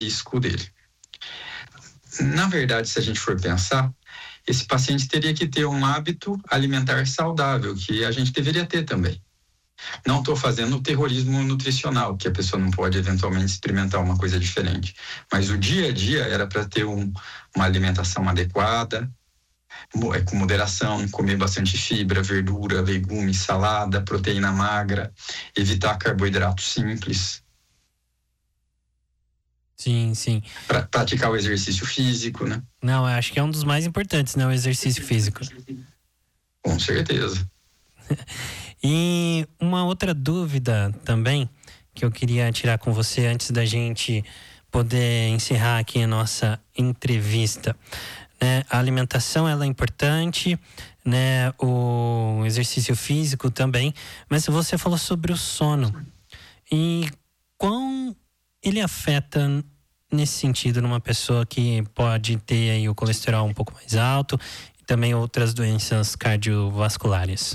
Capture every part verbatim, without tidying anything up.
risco dele. Na verdade, se a gente for pensar, esse paciente teria que ter um hábito alimentar saudável, que a gente deveria ter também. Não estou fazendo o terrorismo nutricional, que a pessoa não pode eventualmente experimentar uma coisa diferente. Mas o dia a dia era para ter um, uma alimentação adequada, com moderação, comer bastante fibra, verdura, legumes, salada, proteína magra, evitar carboidratos simples. Sim, sim. Pra praticar o exercício físico, né? Não, eu acho que é um dos mais importantes, né? O exercício físico. Com certeza. E uma outra dúvida também que eu queria tirar com você antes da gente poder encerrar aqui a nossa entrevista, né? A alimentação, ela é importante, né? O exercício físico também, mas você falou sobre o sono e quão ele afeta nesse sentido numa pessoa que pode ter aí o colesterol um pouco mais alto e também outras doenças cardiovasculares.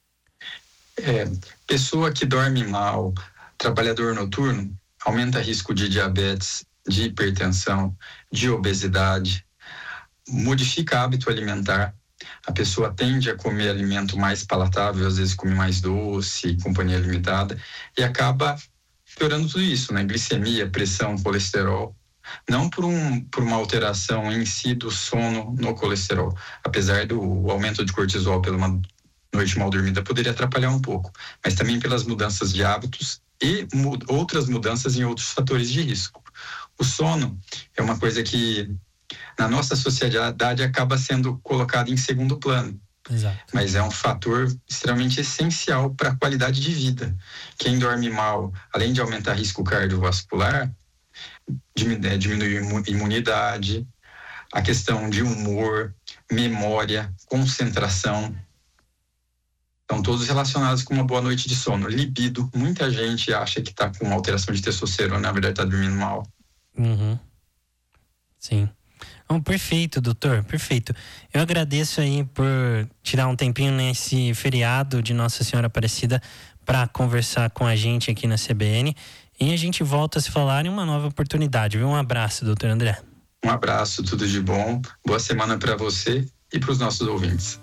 É, pessoa que dorme mal, trabalhador noturno, aumenta risco de diabetes, de hipertensão, de obesidade, modifica hábito alimentar. A pessoa tende a comer alimento mais palatável, às vezes come mais doce, companhia limitada, e acaba piorando tudo isso, né? Glicemia, pressão, colesterol. Não por, um, por uma alteração em si do sono no colesterol, apesar do aumento de cortisol pela uma noite mal dormida poderia atrapalhar um pouco, mas também pelas mudanças de hábitos e mu- outras mudanças em outros fatores de risco. O sono é uma coisa que na nossa sociedade acaba sendo colocado em segundo plano. Exato. Mas é um fator extremamente essencial para a qualidade de vida. Quem dorme mal, além de aumentar risco cardiovascular, diminui, diminui a imunidade, a questão de humor, memória, concentração. Estão todos relacionados com uma boa noite de sono. Libido, muita gente acha que está com alteração de testosterona, na verdade está dormindo mal. Uhum. Sim. Oh, perfeito, doutor, perfeito. Eu agradeço aí por tirar um tempinho nesse feriado de Nossa Senhora Aparecida para conversar com a gente aqui na C B N. E a gente volta a se falar em uma nova oportunidade, viu? Um abraço, doutor André. Um abraço, tudo de bom. Boa semana para você e para os nossos ouvintes.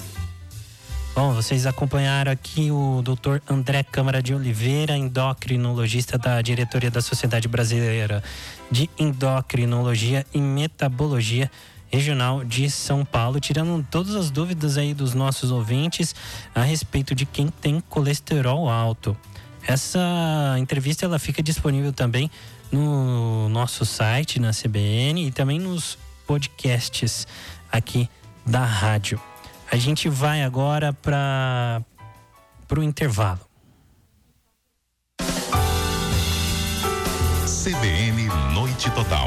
Bom, vocês acompanharam aqui o doutor André Câmara de Oliveira, endocrinologista da diretoria da Sociedade Brasileira de Endocrinologia e Metabologia Regional de São Paulo, tirando todas as dúvidas aí dos nossos ouvintes a respeito de quem tem colesterol alto. Essa entrevista ela fica disponível também no nosso site, na C B N, e também nos podcasts aqui da rádio. A gente vai agora para o intervalo. C B N Noite Total.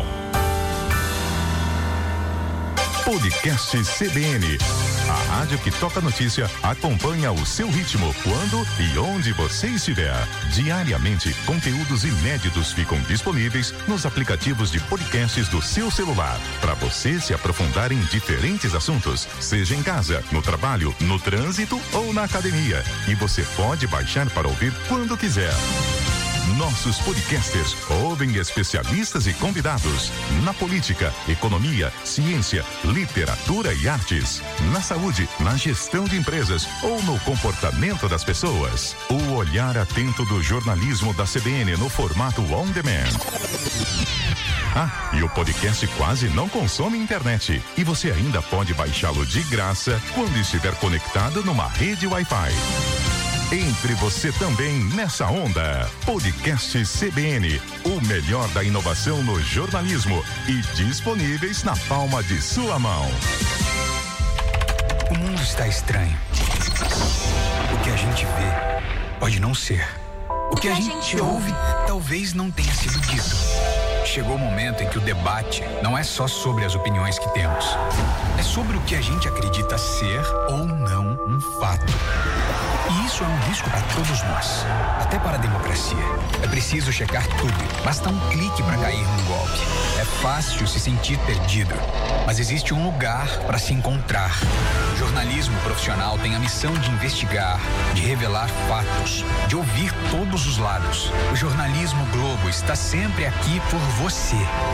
Podcast C B N. A rádio que toca notícia acompanha o seu ritmo, quando e onde você estiver. Diariamente, conteúdos inéditos ficam disponíveis nos aplicativos de podcasts do seu celular, para você se aprofundar em diferentes assuntos, seja em casa, no trabalho, no trânsito ou na academia. E você pode baixar para ouvir quando quiser. Nossos podcasters ouvem especialistas e convidados na política, economia, ciência, literatura e artes, na saúde, na gestão de empresas ou no comportamento das pessoas. O olhar atento do jornalismo da C B N no formato on demand. Ah, e o podcast quase não consome internet. E você ainda pode baixá-lo de graça quando estiver conectado numa rede Wi-Fi. Entre você também nessa onda. Podcast C B N, o melhor da inovação no jornalismo e disponíveis na palma de sua mão. O mundo está estranho. O que a gente vê pode não ser. O que a gente ouve talvez não tenha sido dito. Chegou o momento em que o debate não é só sobre as opiniões que temos. É sobre o que a gente acredita ser ou não um fato. E isso é um risco para todos nós, até para a democracia. É preciso checar tudo, basta um clique para cair num golpe. É fácil se sentir perdido, mas existe um lugar para se encontrar. O jornalismo profissional tem a missão de investigar, de revelar fatos, de ouvir todos os lados. O Jornalismo Globo está sempre aqui por você.